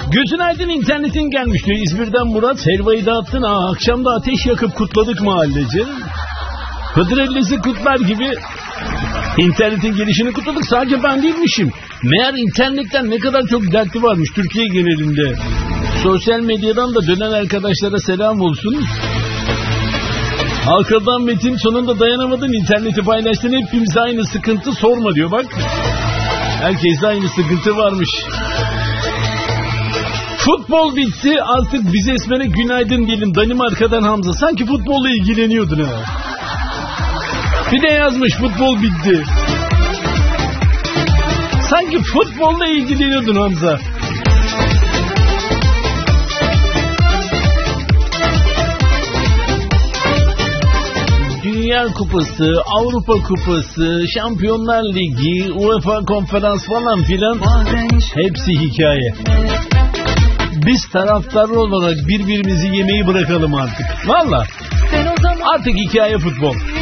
Gözünaydın, internetin gelmiş diyor. İzmir'den Murat. Helvayı dağıttın. Akşam da ateş yakıp kutladık mahallece. Hıdrellezi kutlar gibi internetin gelişini kutladık. Sadece ben değilmişim. Meğer internetten ne kadar çok dertli varmış Türkiye genelinde. Sosyal medyadan da dönen arkadaşlara selam olsun. Halkadan Metin, sonunda dayanamadın, interneti paylaştın, hepimiz aynı sıkıntı, sorma diyor bak. Herkeste aynı sıkıntı varmış. Futbol bitti, artık biz Esmer'e günaydın diyelim. Danimarka'dan Hamza. Sanki futbolla ilgileniyordun ha. Bir de yazmış futbol bitti. Sanki futbolla ilgileniyordun Hamza. Dünya Kupası, Avrupa Kupası, Şampiyonlar Ligi, UEFA Konferans falan filan hepsi hikaye. Biz taraftarlar olarak birbirimizi yemeyi bırakalım artık. Valla artık hikaye futbol.